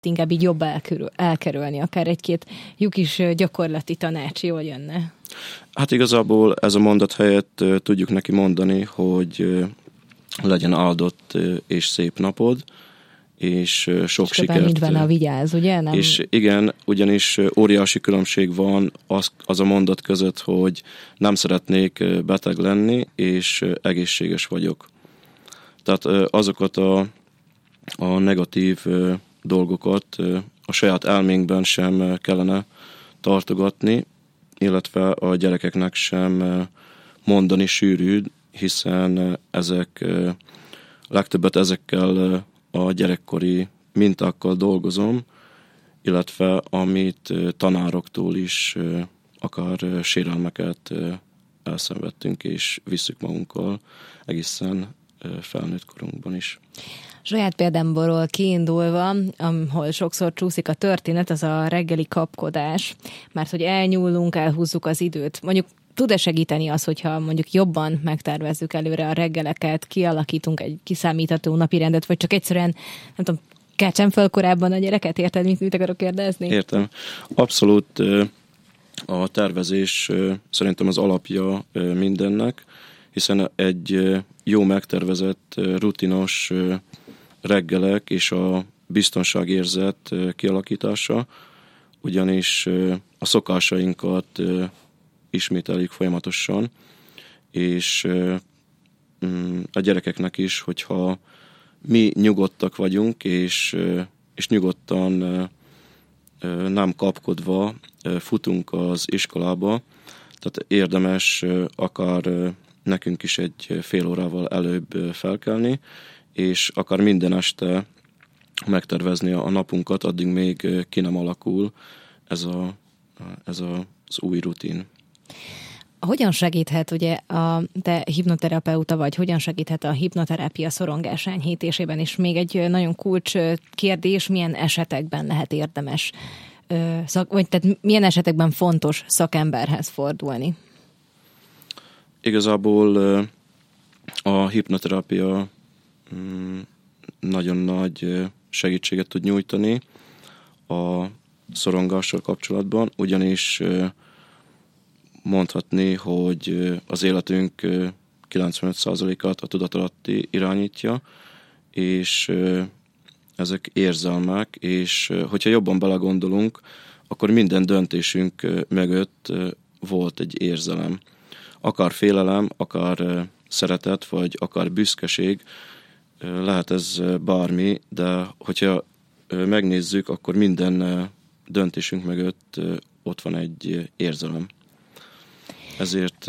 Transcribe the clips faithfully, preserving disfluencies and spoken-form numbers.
inkább így jobb elkerül, elkerülni, akár egy-két jó kis gyakorlati tanács jól jönne? Hát igazából ez a mondat helyett tudjuk neki mondani, hogy legyen áldott és szép napod, és sok és sikert. Mint benne a vigyáz, ugye? Nem? És igen, ugyanis óriási különbség van az, az a mondat között, hogy nem szeretnék beteg lenni, és egészséges vagyok. Tehát azokat a, a negatív dolgokat a saját elménkben sem kellene tartogatni, illetve a gyerekeknek sem mondani sűrű, hiszen ezek legtöbbet ezekkel a gyerekkori mintákkal dolgozom, illetve amit tanároktól is akár sérelmeket elszenvedtünk, és visszük magunkkal egészen felnőtt korunkban is. Saját példámból kiindulva, ahol sokszor csúszik a történet, az a reggeli kapkodás, mert hogy elnyúlunk, elhúzzuk az időt. Mondjuk tud-e segíteni az, hogyha mondjuk jobban megtervezzük előre a reggeleket, kialakítunk egy kiszámítható napirendet, vagy csak egyszerűen, nem tudom, keltsem fel korábban a gyereket, érted, mit, mit akarok kérdezni? Értem. Abszolút a tervezés szerintem az alapja mindennek, hiszen egy jó megtervezett, rutinos reggelek és a biztonságérzet kialakítása, ugyanis a szokásainkat ismételjük folyamatosan, és a gyerekeknek is, hogyha mi nyugodtak vagyunk, és, és nyugodtan nem kapkodva futunk az iskolába, tehát érdemes akár nekünk is egy fél órával előbb felkelni, és akár minden este megtervezni a napunkat, addig még ki nem alakul ez, a, ez a, az új rutin. Hogyan segíthet, ugye a, te hipnoterapeuta vagy, hogyan segíthet a hipnoterápia szorongás enyhítésében? És még egy nagyon kulcs kérdés, milyen esetekben lehet érdemes, szak, vagy tehát milyen esetekben fontos szakemberhez fordulni? Igazából a hipnoterápia nagyon nagy segítséget tud nyújtani a szorongással kapcsolatban, ugyanis mondhatni, hogy az életünk kilencvenöt százalékát a tudatalatti irányítja, és ezek érzelmek, és hogyha jobban belegondolunk, akkor minden döntésünk mögött volt egy érzelem. Akár félelem, akár szeretet, vagy akár büszkeség, lehet ez bármi, de hogyha megnézzük, akkor minden döntésünk mögött ott van egy érzelem. Ezért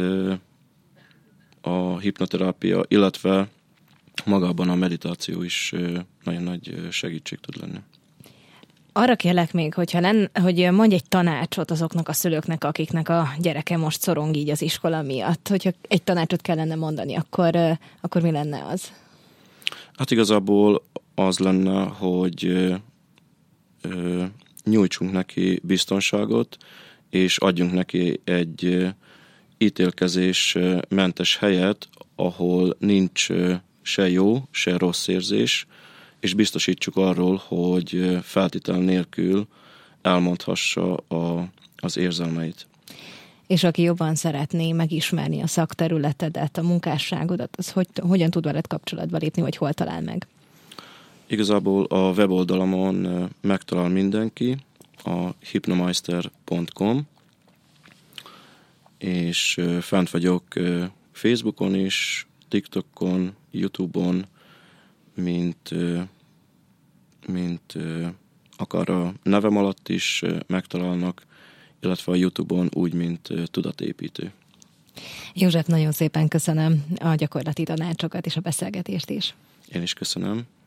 a hipnoterápia, illetve magában a meditáció is nagyon nagy segítség tud lenni. Arra kérlek még, hogyha len, hogy mondj egy tanácsot azoknak a szülőknek, akiknek a gyereke most szorong így az iskola miatt. Hogyha egy tanácsot kellene mondani, akkor, akkor mi lenne az? Hát igazából az lenne, hogy ö, ö, nyújtsunk neki biztonságot, és adjunk neki egy ö, ítélkezés mentes helyet, ahol nincs ö, se jó, se rossz érzés, és biztosítsuk arról, hogy feltétel nélkül elmondhassa a, az érzelmeit. És aki jobban szeretné megismerni a szakterületedet, a munkásságodat, az hogy, hogyan tud veled kapcsolatba lépni, vagy hol talál meg? Igazából a weboldalamon megtalál mindenki, a hypnomeister pont com, és fent vagyok Facebookon is, TikTokon, YouTube-on, mint, mint akár a nevem alatt is megtalálnak, illetve a YouTube-on úgy, mint tudatépítő. József, nagyon szépen köszönöm a gyakorlati tanácsokat és a beszélgetést is. Én is köszönöm.